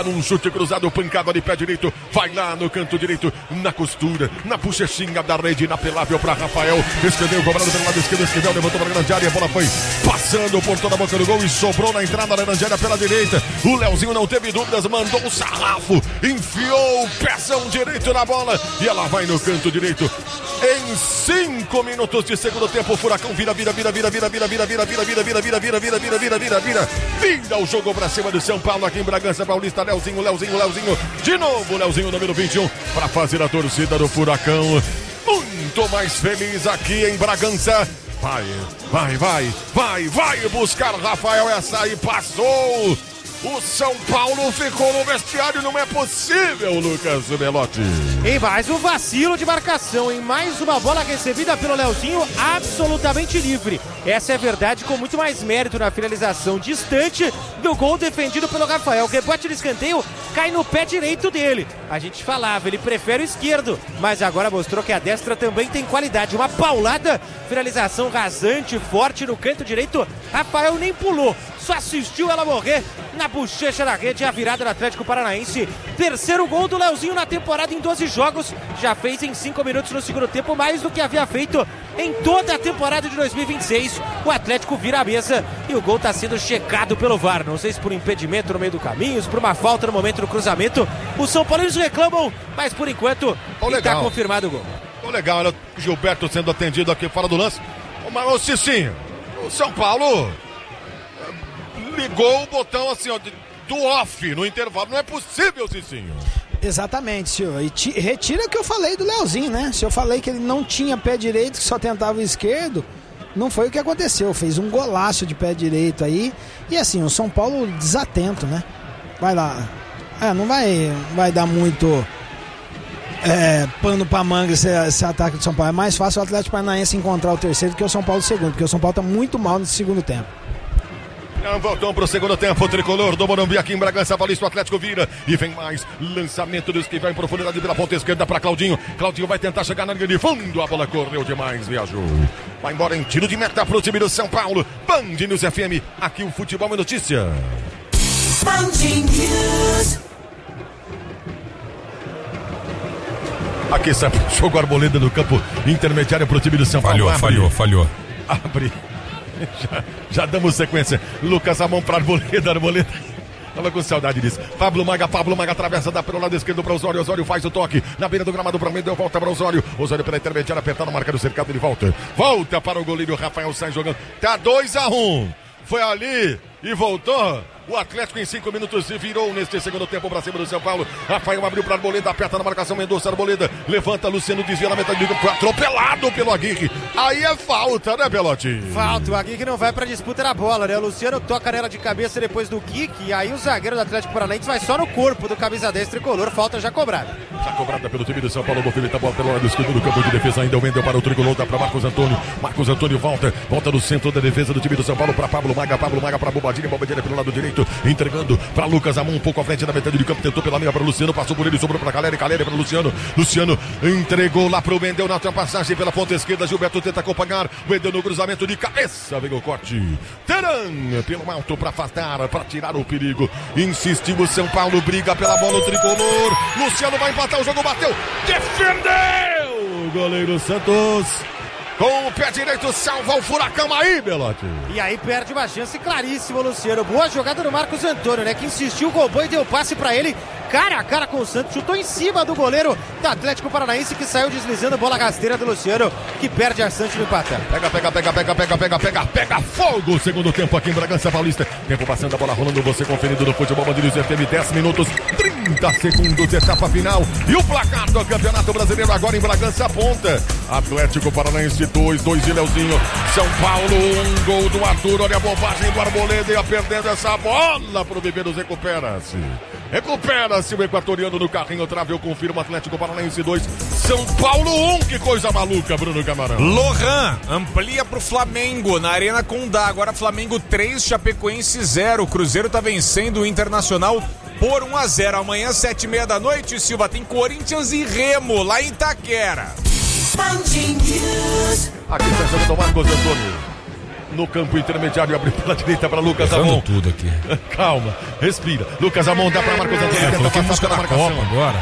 Tenta num chute cruzado, pancada de pé direito. Vai lá no canto direito, na costura, na bochechinha da rede, inapelável para Rafael. Escreveu, cobrado pelo lado esquerdo, escreveu, levantou para a grande área. A bola foi passando por toda a boca do gol e sobrou na entrada da grande área pela direita. O Leozinho não teve dúvidas, mandou o sarrafo, enfiou o pezão direito na bola e ela vai no canto direito. Em 5 minutos de segundo tempo, o Furacão vira o jogo pra cima do São Paulo aqui em Bragança Paulista. Leozinho, de novo Leozinho, número 21, pra fazer a torcida do Furacão muito mais feliz aqui em Bragança. Vai buscar Rafael, essa aí passou. O São Paulo ficou no vestiário, não é possível, Lucas Belotti. E mais um vacilo de marcação, em mais uma bola recebida pelo Leozinho, absolutamente livre. Essa é verdade, com muito mais mérito na finalização, distante do gol defendido pelo Rafael. O rebote de escanteio cai no pé direito dele. A gente falava, ele prefere o esquerdo, mas agora mostrou que a destra também tem qualidade. Uma paulada, finalização rasante, forte no canto direito. Rafael nem pulou, só assistiu ela morrer na bochecha da rede. A virada do Atlético Paranaense. Terceiro gol do Leozinho na temporada em 12 jogos. Já fez em 5 minutos no segundo tempo, mais do que havia feito em toda a temporada de 2026. O Atlético vira a mesa e o gol está sendo checado pelo VAR. Não sei se por impedimento no meio do caminho, se por uma falta no momento do cruzamento. Os São Paulinos reclamam, mas por enquanto está confirmado o gol. Legal, olha o Gilberto sendo atendido aqui fora do lance. Ô Cicinho, o São Paulo ligou o botão assim, ó, do off no intervalo. Não é possível, Cicinho. Exatamente, senhor. E retira o que eu falei do Leozinho, né? Se eu falei que ele não tinha pé direito, que só tentava o esquerdo, não foi o que aconteceu. Fez um golaço de pé direito aí. E assim, o São Paulo desatento, né? Vai lá. Não vai dar muito pano pra manga esse ataque do São Paulo. É mais fácil o Atlético Paranaense encontrar o terceiro do que o São Paulo segundo, porque o São Paulo tá muito mal nesse segundo tempo. Voltamos pro segundo tempo, o tricolor do Morumbi aqui em Bragança Paulista. O Atlético vira e vem mais lançamento dos que vai em profundidade pela ponta esquerda para Claudinho. Claudinho vai tentar chegar na linha de fundo, a bola correu demais, viajou. Vai embora em tiro de meta pro time do São Paulo. Band News FM, aqui o futebol é notícia. Band News. Aqui sai o jogo Arboleda no campo intermediário pro time do São Paulo. Falhou. Abre. Já damos sequência. Lucas, a mão para Arboleda. Tava com saudade disso. Pablo Maga atravessa pelo lado esquerdo para Osório. Osório faz o toque na beira do gramado para o meio, deu volta para Osório. Osório pela intermediária, apertando a marca do cercado, ele volta para o goleiro Rafael, sai jogando. Tá 2-1. Foi ali e voltou. O Atlético em 5 minutos se virou neste segundo tempo para cima do São Paulo. Rafael abriu para Arboleda, aperta na marcação, Mendonça, Arboleda levanta, Luciano desvia na metade do campo, atropelado pelo Aguirre. Aí é falta, né, Belotti? Falta, o Aguirre não vai pra disputa na bola, né? O Luciano toca nela de cabeça depois do kick, e aí o zagueiro do Atlético Paranaense vai só no corpo do camisa 10 tricolor, falta já cobrada. Já cobrada pelo time do São Paulo, movimenta a bola pelo lado esquerdo do campo de defesa, ainda o Wendel para o tricolor, dá para Marcos Antônio volta no centro da defesa do time do São Paulo para Pablo Maga para Bobadilha pelo lado direito, entregando para Lucas Amon, um pouco à frente da metade do campo, tentou pela meia para Luciano, passou por ele, sobrou para Caleri para Luciano entregou lá para o Wendel na ultrapassagem pela ponta esquerda, Gilberto tenta acompanhar, Wendel no cruzamento de cabeça, vem o corte, Teran pelo alto para afastar, para tirar o perigo, insistiu o São Paulo, briga pela bola o tricolor, Luciano vai empatar o jogo, bateu, defendeu o goleiro Santos. Com o pé direito, salva o Furacão aí, Belotti. E aí perde uma chance claríssima, Luciano. Boa jogada do Marcos Antônio, né? Que insistiu, roubou e deu passe pra ele. Cara a cara com o Santos, chutou em cima do goleiro do Atlético Paranaense, que saiu deslizando, bola rasteira do Luciano, que perde a chance no empate. Pega fogo, segundo tempo aqui em Bragança Paulista. Tempo passando, a bola rolando, você conferindo no futebol Band News FM, 10 minutos, 30 segundos, etapa final. E o placar do Campeonato Brasileiro agora em Bragança aponta. Atlético Paranaense 2 de Leozinho. São Paulo 1, gol do Arthur. Olha a bobagem do Arboleda, ia perdendo essa bola pro Bebeiros, recupera-se o equatoriano no carrinho, trave, eu confirmo, Atlético Paranaense 2, São Paulo 1, que coisa maluca, Bruno Camarão. Lohan amplia pro Flamengo na Arena Condá, agora Flamengo 3, Chapecoense 0, o Cruzeiro tá vencendo o Internacional por 1-0, amanhã 7h30 da noite, Silva, tem Corinthians e Remo lá em Itaquera. Aqui está jogando Marcos Antônio. no campo intermediário, abriu pela direita para Lucas Amon. tudo aqui. Calma, respira. Lucas Amon dá para Marcos Antônio. Falou que música da Copa agora.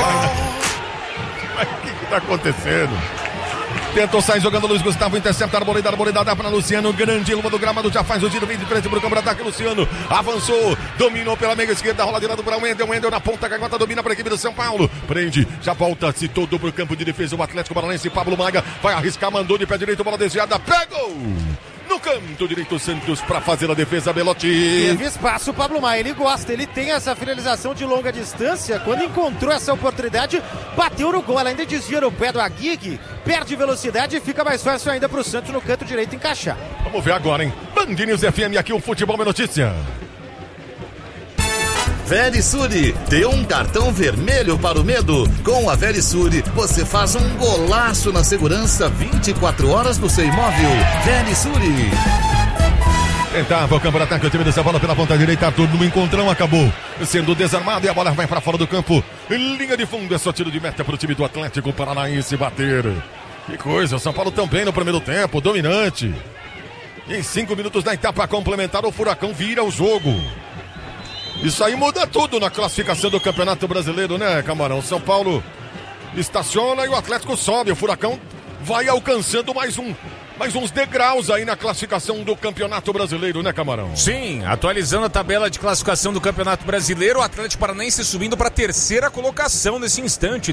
O que está acontecendo? Tentou sair jogando Luiz Gustavo, intercepta a arboleda, dá para Luciano, grande luva do gramado, já faz o giro, vem de frente pro campo de ataque, Luciano avançou, dominou pela meia esquerda, rola de lado para o Wendel na ponta, canhota, domina para a equipe do São Paulo, prende, já volta-se todo pro campo de defesa, o Atlético Paranaense, Pablo Maga, vai arriscar, mandou de pé direito, bola desviada, pegou! No canto direito, Santos para fazer a defesa, Belotti. Teve espaço o Pablo Maia, ele gosta, ele tem essa finalização de longa distância. Quando encontrou essa oportunidade, bateu no gol, ela ainda desvia no pé do Aguirre, perde velocidade e fica mais fácil ainda pro Santos no canto direito encaixar. Vamos ver agora, hein? Band News FM, aqui o Futebol é Notícia. Verisure, dê um cartão vermelho para o medo. Com a Verisure, você faz um golaço na segurança 24 horas do seu imóvel. Verisure. Tentava o campo de ataque, o time dessa bola pela ponta direita, Arthur no encontrão, acabou sendo desarmado e a bola vai para fora do campo. Linha de fundo, é só tiro de meta para o time do Atlético Paranaense bater. Que coisa, o São Paulo também no primeiro tempo, dominante. Em 5 minutos da etapa complementar, o Furacão vira o jogo. Isso aí muda tudo na classificação do Campeonato Brasileiro, né, Camarão? São Paulo estaciona e o Atlético sobe. O Furacão vai alcançando mais uns degraus aí na classificação do Campeonato Brasileiro, né, Camarão? Sim, atualizando a tabela de classificação do Campeonato Brasileiro, o Atlético Paranaense subindo para a 3ª colocação nesse instante,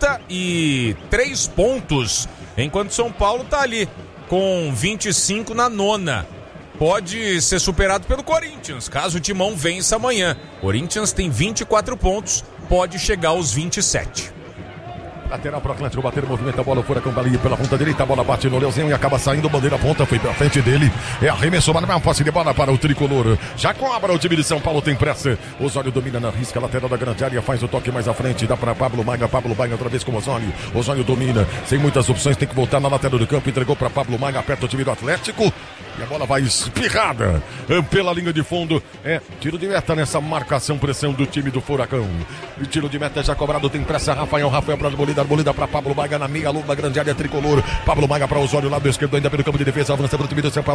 33 pontos, enquanto São Paulo está ali com 25 na 9ª. Pode ser superado pelo Corinthians, caso o Timão vença amanhã. Corinthians tem 24 pontos, pode chegar aos 27. Lateral pro Atlético, bater o movimento, a bola Furacão ali pela ponta direita, a bola bate no Leozinho e acaba saindo, bandeira ponta, foi pra frente dele, arremessou, mas não é um passe de bola para o tricolor, já cobra o time de São Paulo, tem pressa, Osório domina na risca, lateral da grande área, faz o toque mais à frente, dá para Pablo Maga outra vez com o Osório domina, sem muitas opções, tem que voltar na lateral do campo, entregou para Pablo Maga, aperta o time do Atlético, e a bola vai espirrada pela linha de fundo, tiro de meta nessa marcação, pressão do time do Furacão, e tiro de meta já cobrado, tem pressa, Rafael para Arboleda para Pablo Maga na meia lua da grande área tricolor. Pablo Maga para Osório, lado esquerdo ainda pelo campo de defesa, avança para o time do São Paulo.